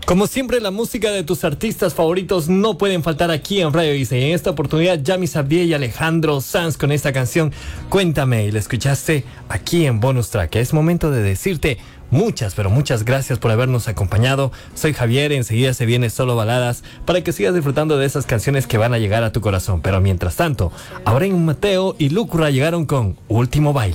Como siempre, la música de tus artistas favoritos no pueden faltar aquí en Radio Isa. Y en esta oportunidad, Yami Sabdier y Alejandro Sanz con esta canción Cuéntame. Y la escuchaste aquí en Bonus Track. Es momento de decirte muchas, pero muchas gracias por habernos acompañado. Soy Javier, enseguida se viene Solo Baladas para que sigas disfrutando de esas canciones que van a llegar a tu corazón. Pero mientras tanto, Abraham Mateo y Lucura llegaron con Último Baile.